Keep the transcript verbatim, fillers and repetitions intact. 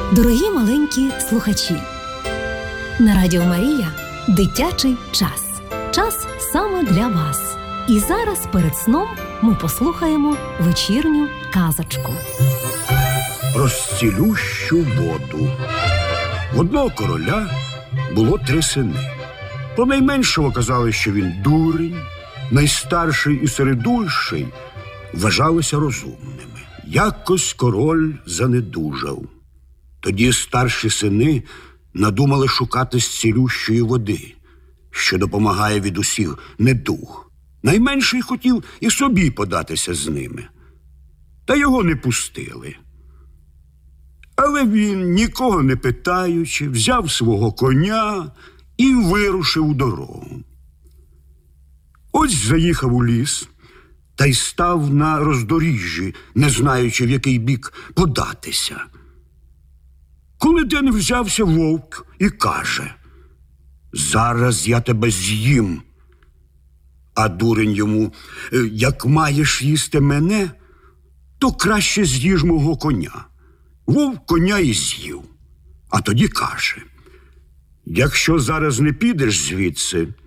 Дорогі маленькі слухачі, на Радіо Марія дитячий час. Час саме для вас. І зараз перед сном ми послухаємо вечірню казочку. Про цілющу воду. В одного короля було три сини. Про найменшого казали, що він дурень, найстарший і середульший вважалися розумними. Якось король занедужав. Тоді старші сини надумали шукати з цілющої води, що допомагає від усіх недуг. Найменший хотів і собі податися з ними, та його не пустили. Але він, нікого не питаючи, взяв свого коня і вирушив у дорогу. Ось заїхав у ліс та й став на роздоріжжі, не знаючи, в який бік податися. Коли день взявся вовк і каже: «Зараз я тебе з'їм». А дурень йому: «Як маєш їсти мене, то краще з'їж мого коня». Вовк коня і з'їв. А тоді каже: «Якщо зараз не підеш звідси,